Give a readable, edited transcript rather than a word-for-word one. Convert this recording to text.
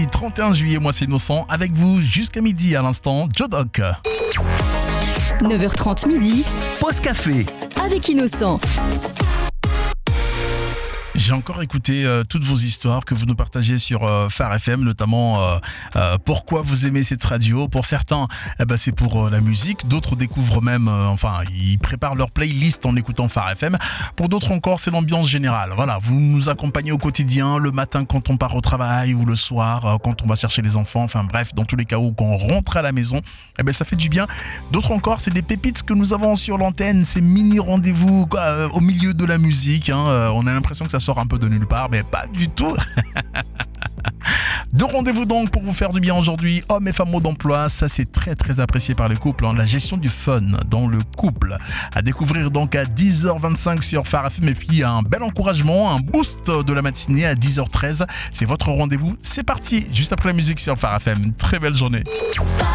31 juillet, moi c'est Innocent, avec vous jusqu'à midi à l'instant, Joe Doc. 9h30 midi, Pause café. avec Innocent. J'ai encore écouté toutes vos histoires que vous nous partagez sur Phare FM, notamment pourquoi vous aimez cette radio. Pour certains, c'est pour la musique. D'autres découvrent même, ils préparent leur playlist en écoutant Phare FM. Pour d'autres encore, c'est l'ambiance générale. Voilà, vous nous accompagnez au quotidien, le matin quand on part au travail ou le soir quand on va chercher les enfants. Enfin bref, dans tous les cas où quand on rentre à la maison, ça fait du bien. D'autres encore, c'est des pépites que nous avons sur l'antenne, ces mini rendez-vous au milieu de la musique. On a l'impression que ça sort un peu de nulle part, mais pas du tout. Deux rendez-vous donc pour vous faire du bien aujourd'hui, hommes et femmes mode d'emploi, ça c'est très très apprécié par les couples, la gestion du fun dans le couple. À découvrir donc à 10h25 sur Phare FM, et puis un bel encouragement, un boost de la matinée à 10h13, c'est votre rendez-vous, c'est parti, juste après la musique sur Phare FM, très belle journée.